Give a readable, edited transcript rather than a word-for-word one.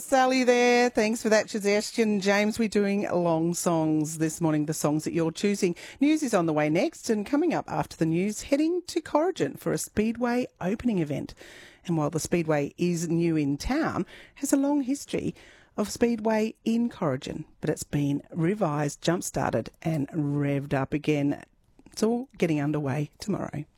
Sally there. Thanks for that suggestion. James, we're doing long songs this morning, the songs that you're choosing. News is on the way next, and coming up after the news, heading to Corrigin for a Speedway opening event. And while the Speedway is new in town, has a long history of Speedway in Corrigin, but it's been revised, jump-started and revved up again. It's all getting underway tomorrow.